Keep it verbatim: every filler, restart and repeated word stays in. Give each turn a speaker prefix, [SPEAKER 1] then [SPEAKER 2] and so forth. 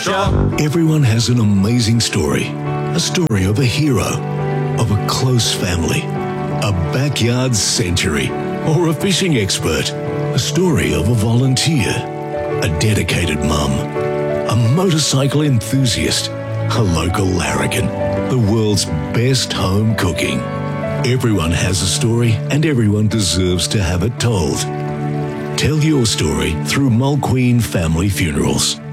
[SPEAKER 1] Everyone has an amazing story. A story of a hero, of a close family, a backyard century, or a fishing expert. A story of a volunteer, a dedicated mum, a motorcycle enthusiast, a local larrikin, the world's best home cooking. Everyone has a story and everyone deserves to have it told. Tell your story through Mulqueen Family Funerals.